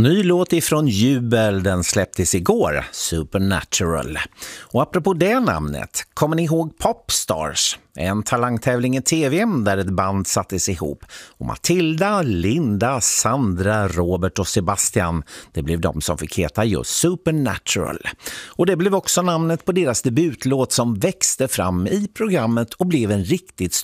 Ny låt ifrån Jubel, den släpptes igår, Supernatural. Och apropå det namnet, kommer ni ihåg Popstars? En talangtävling i tv där ett band sattes ihop. Och Matilda, Linda, Sandra, Robert och Sebastian, det blev de som fick heta just Supernatural. Och det blev också namnet på deras debutlåt som växte fram i programmet och blev en riktigt